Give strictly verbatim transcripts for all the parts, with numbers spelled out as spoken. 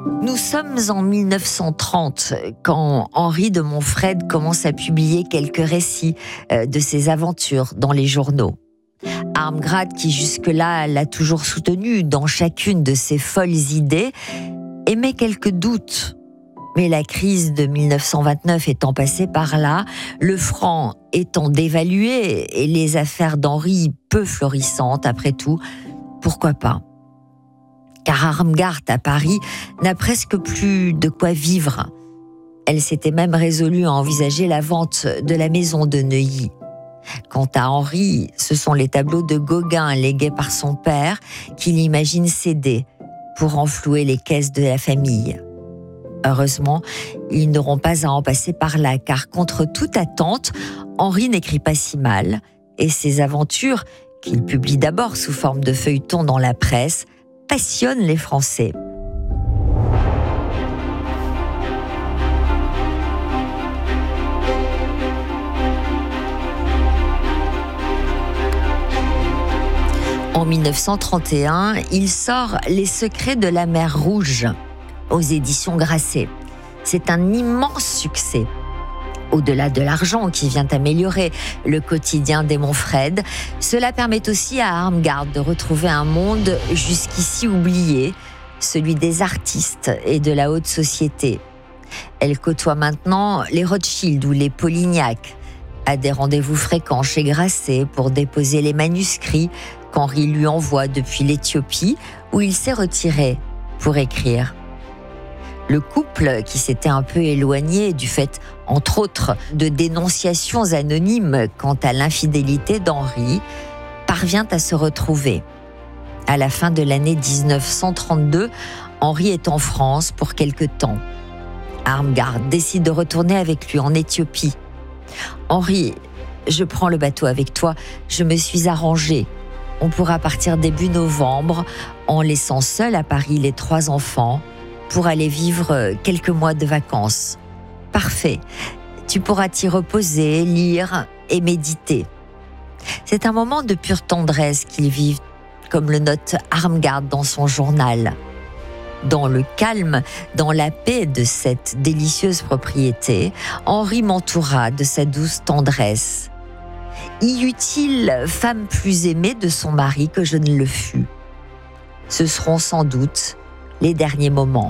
Nous sommes en mille neuf cent trente quand Henri de Montfred commence à publier quelques récits de ses aventures dans les journaux. Armgard, qui jusque-là l'a toujours soutenu dans chacune de ses folles idées, émet quelques doutes. Mais la crise de mille neuf cent vingt-neuf étant passée par là, le franc étant dévalué et les affaires d'Henri peu florissantes, après tout, pourquoi pas ? Car Armgard à Paris n'a presque plus de quoi vivre. Elle s'était même résolue à envisager la vente de la maison de Neuilly. Quant à Henri, ce sont les tableaux de Gauguin légués par son père qu'il imagine céder pour renflouer les caisses de la famille. Heureusement, ils n'auront pas à en passer par là, car contre toute attente, Henri n'écrit pas si mal, et ses aventures, qu'il publie d'abord sous forme de feuilleton dans la presse, passionnent les Français. En mille neuf cent trente et un, il sort Les secrets de la mer Rouge aux éditions Grasset. C'est un immense succès. Au-delà de l'argent qui vient améliorer le quotidien des Montfred, cela permet aussi à Armgard de retrouver un monde jusqu'ici oublié, celui des artistes et de la haute société. Elle côtoie maintenant les Rothschild ou les Polignac, a des rendez-vous fréquents chez Grasset pour déposer les manuscrits qu'Henri lui envoie depuis l'Éthiopie, où il s'est retiré pour écrire. Le couple, qui s'était un peu éloigné du fait, entre autres, de dénonciations anonymes quant à l'infidélité d'Henri, parvient à se retrouver. À la fin de l'année dix-neuf cent trente-deux, Henri est en France pour quelque temps. Armgard décide de retourner avec lui en Éthiopie. « Henri, je prends le bateau avec toi, je me suis arrangée. On pourra partir début novembre en laissant seuls à Paris les trois enfants pour aller vivre quelques mois de vacances. Parfait, tu pourras t'y reposer, lire et méditer. » C'est un moment de pure tendresse qu'ils vivent, comme le note Armgard dans son journal. Dans le calme, dans la paix de cette délicieuse propriété, Henri m'entoura de sa douce tendresse. Y eut-il femme plus aimée de son mari que je ne le fus? Ce seront sans doute les derniers moments.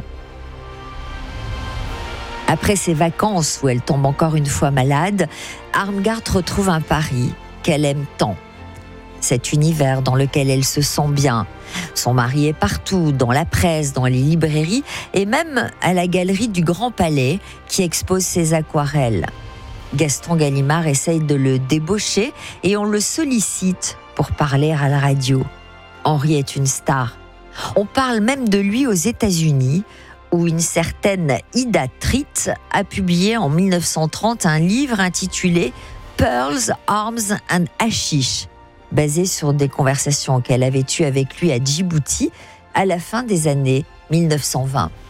Après ses vacances où elle tombe encore une fois malade, Armgard retrouve un Paris qu'elle aime tant. Cet univers dans lequel elle se sent bien. Son mari est partout, dans la presse, dans les librairies et même à la galerie du Grand Palais qui expose ses aquarelles. Gaston Gallimard essaye de le débaucher et on le sollicite pour parler à la radio. Henri est une star. On parle même de lui aux États-Unis, où une certaine Ida Tritt a publié en mille neuf cent trente un livre intitulé « Pearls, Arms and Hashish », basé sur des conversations qu'elle avait eues avec lui à Djibouti à la fin des années mille neuf cent vingt.